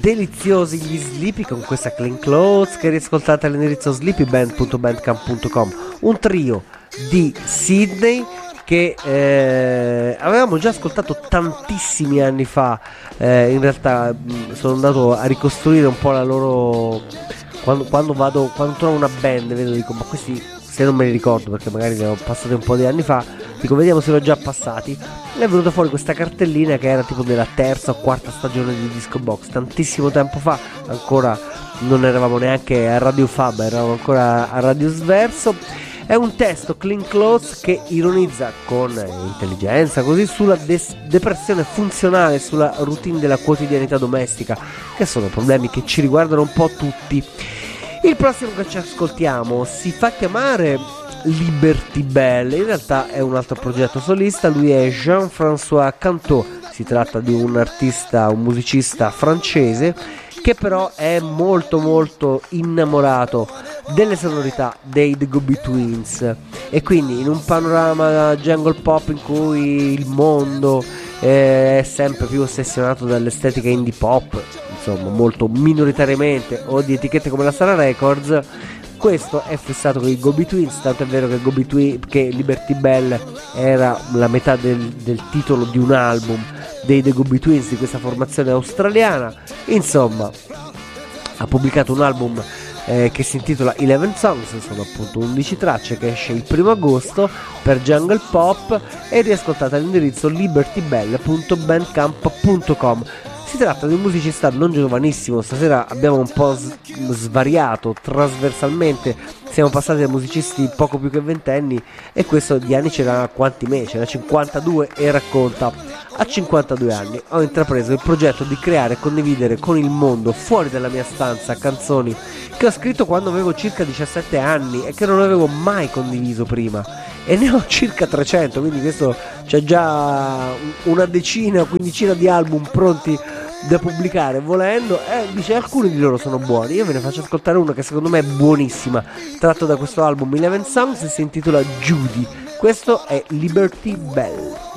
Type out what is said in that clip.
deliziosi gli Sleepy con questa Clean Clothes, che riascoltate all'indirizzo sleepyband.bandcamp.com, un trio di Sydney che avevamo già ascoltato tantissimi anni fa. In realtà sono andato a ricostruire un po' la loro, quando trovo una band vedo, dico, ma questi, se non me li ricordo perché magari ne ho passati un po' di anni fa, dico vediamo se li ho già passati, e è venuta fuori questa cartellina che era tipo della terza o quarta stagione di Disco Box, tantissimo tempo fa, ancora non eravamo neanche a Radio Fab, eravamo ancora a Radio Sverso. È un testo, Clean Clothes, che ironizza con intelligenza così sulla depressione funzionale, sulla routine della quotidianità domestica, che sono problemi che ci riguardano un po' tutti. Il prossimo che ci ascoltiamo si fa chiamare Liberty Bell, in realtà è un altro progetto solista, lui è Jean-François Cantot, si tratta di un artista, un musicista francese che però è molto molto innamorato delle sonorità dei The Go-Betweens, e quindi in un panorama jungle pop in cui il mondo è sempre più ossessionato dall'estetica indie pop, insomma molto minoritariamente, o di etichette come la Sara Records, questo è fissato con i Go-Betweens, tanto è vero che Liberty Bell era la metà del titolo di un album dei The Go-Betweens, di questa formazione australiana. Insomma, ha pubblicato un album che si intitola 11 Songs, sono appunto 11 tracce, che esce il 1 agosto per Jungle Pop, e riascoltate all'indirizzo libertybell.bandcamp.com. Si tratta di un musicista non giovanissimo, stasera abbiamo un po' svariato trasversalmente, siamo passati da musicisti poco più che ventenni, e questo di anni c'era quanti me, c'era 52, e racconta: a 52 anni ho intrapreso il progetto di creare e condividere con il mondo, fuori dalla mia stanza, canzoni che ho scritto quando avevo circa 17 anni e che non avevo mai condiviso prima, e ne ho circa 300, quindi questo c'è già una decina, quindicina di album pronti da pubblicare volendo, e dice alcuni di loro sono buoni. Io ve ne faccio ascoltare una che secondo me è buonissima, tratto da questo album 11 Songs, si intitola Judy. Questo è Liberty Bell.